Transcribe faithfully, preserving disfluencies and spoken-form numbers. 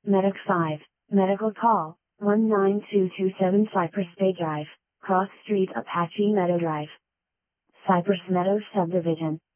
Medic five, Medical Call, one nine two two seven Cypress Bay Drive, Cross Street Apache Meadow Drive. Cypress Meadows Subdivision,